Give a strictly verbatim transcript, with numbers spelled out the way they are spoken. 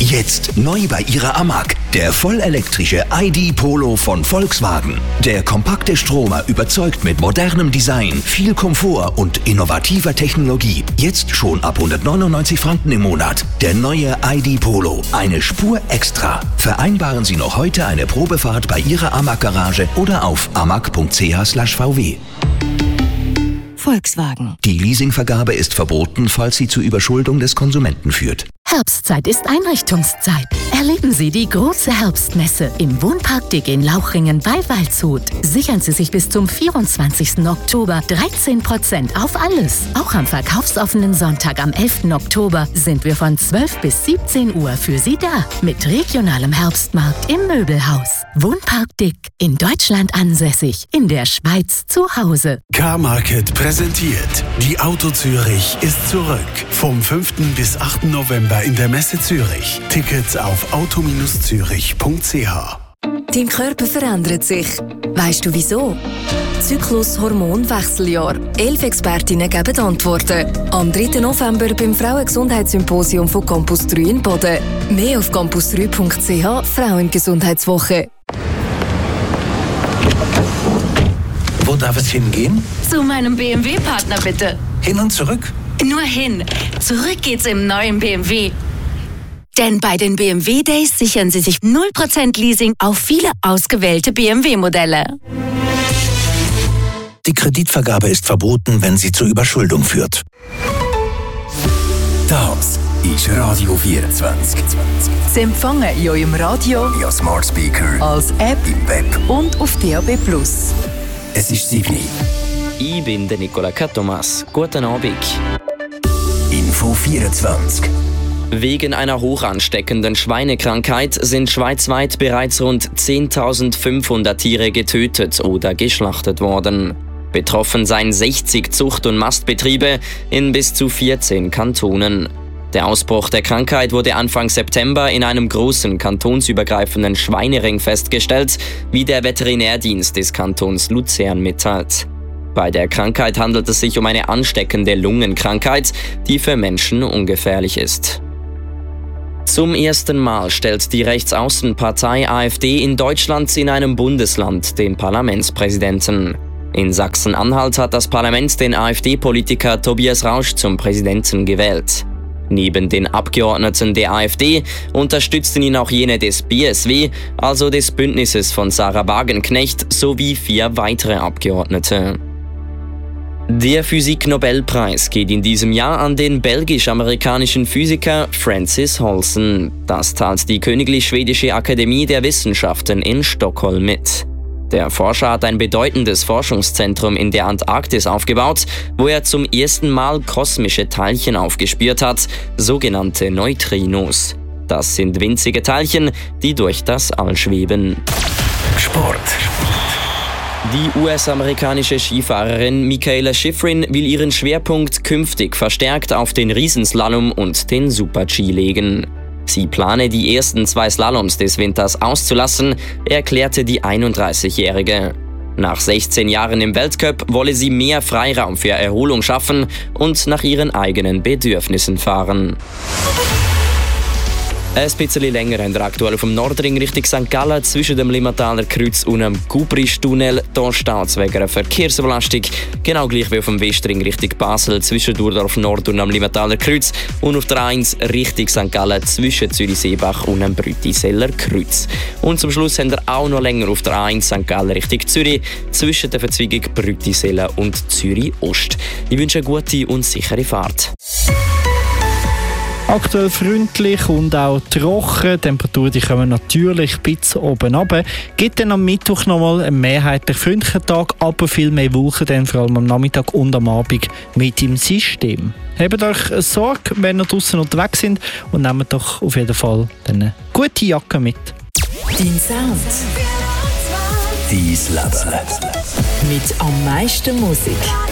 Jetzt neu bei Ihrer Amag. Der vollelektrische I D Polo von Volkswagen. Der kompakte Stromer überzeugt mit modernem Design, viel Komfort und innovativer Technologie. Jetzt schon ab hundertneunundneunzig Franken im Monat. Der neue I D Polo. Eine Spur extra. Vereinbaren Sie noch heute eine Probefahrt bei Ihrer Amag-Garage oder auf amag punkt c h slash v w. Volkswagen. Die Leasingvergabe ist verboten, falls sie zur Überschuldung des Konsumenten führt. Herbstzeit ist Einrichtungszeit. Erleben Sie die große Herbstmesse im Wohnpark Dick in Lauchringen bei Waldshut. Sichern Sie sich bis zum vierundzwanzigsten Oktober dreizehn Prozent auf alles. Auch am verkaufsoffenen Sonntag am elften Oktober sind wir von zwölf bis siebzehn Uhr für Sie da. Mit regionalem Herbstmarkt im Möbelhaus. Wohnpark Dick, in Deutschland ansässig, in der Schweiz zu Hause. Car-Market präsentiert. Die Auto Zürich ist zurück. Vom fünften bis achten November in der Messe Zürich. Tickets auf auto Bindestrich zürich punkt c h. Dein Körper verändert sich. Weißt du wieso? Zyklus Hormonwechseljahr. Elf Expertinnen geben Antworten. Am dritten November beim Frauengesundheitssymposium von Campus drei in Boden. Mehr auf campus drei punkt c h. Frauengesundheitswoche. Wo darf es hingehen? Zu meinem B M W-Partner bitte. Hin und zurück? Nur hin. Zurück geht's im neuen B M W. Denn bei den B M W Days sichern Sie sich null Prozent Leasing auf viele ausgewählte B M W-Modelle. Die Kreditvergabe ist verboten, wenn sie zur Überschuldung führt. Das ist Radio vierundzwanzig. Sie empfangen in eurem Radio, via Smart Speaker, als App im Web und auf D A B plus. Es ist sieben. Ich bin der Nicola Katomas. Guten Abend. Info vierundzwanzig. Wegen einer hochansteckenden Schweinekrankheit sind schweizweit bereits rund zehntausendfünfhundert Tiere getötet oder geschlachtet worden. Betroffen seien sechzig Zucht- und Mastbetriebe in bis zu vierzehn Kantonen. Der Ausbruch der Krankheit wurde Anfang September in einem großen kantonsübergreifenden Schweinering festgestellt, wie der Veterinärdienst des Kantons Luzern mitteilt. Bei der Krankheit handelt es sich um eine ansteckende Lungenkrankheit, die für Menschen ungefährlich ist. Zum ersten Mal stellt die Rechtsaußenpartei AfD in Deutschland in einem Bundesland den Parlamentspräsidenten. In Sachsen-Anhalt hat das Parlament den AfD-Politiker Tobias Rausch zum Präsidenten gewählt. Neben den Abgeordneten der AfD unterstützten ihn auch jene des B S W, also des Bündnisses von Sarah Wagenknecht, sowie vier weitere Abgeordnete. Der Physik-Nobelpreis geht in diesem Jahr an den belgisch-amerikanischen Physiker Francis Holson. Das teilt die Königlich Schwedische Akademie der Wissenschaften in Stockholm mit. Der Forscher hat ein bedeutendes Forschungszentrum in der Antarktis aufgebaut, wo er zum ersten Mal kosmische Teilchen aufgespürt hat, sogenannte Neutrinos. Das sind winzige Teilchen, die durch das All schweben. Sport. Die U S-amerikanische Skifahrerin Mikaela Shiffrin will ihren Schwerpunkt künftig verstärkt auf den Riesenslalom und den Super-G legen. Sie plane, die ersten zwei Slaloms des Winters auszulassen, erklärte die einunddreißigjährige. Nach sechzehn Jahren im Weltcup wolle sie mehr Freiraum für Erholung schaffen und nach ihren eigenen Bedürfnissen fahren. Ein bisschen länger haben wir aktuell vom Nordring Richtung Sankt Gallen zwischen dem Limmataler Kreuz und dem Gubrisch-Tunnel. Hier steht es wegen einer Verkehrsbelastung. Genau gleich wie auf dem Westring Richtung Basel zwischen Durdorf Nord und dem Limmataler Kreuz. Und auf der eins Richtung Sankt Gallen zwischen Zürich-Seebach und dem Brütiseller Kreuz. Und zum Schluss haben wir auch noch länger auf der eins Sankt Gallen Richtung Zürich zwischen der Verzweigung Brütiseller und Zürich-Ost. Ich wünsche eine gute und sichere Fahrt. Aktuell freundlich und auch trocken. Die Temperaturen die kommen natürlich ein bisschen oben runter. Gibt dann am Mittwoch nochmal einen mehrheitlich freundlichen Tag, aber viel mehr Wolken, dann vor allem am Nachmittag und am Abend mit dem System. Habt euch Sorge, wenn ihr draußen unterwegs sind und nehmt doch auf jeden Fall eine gute Jacke mit. Dein Sound. Dein Leben. Mit am meisten Musik.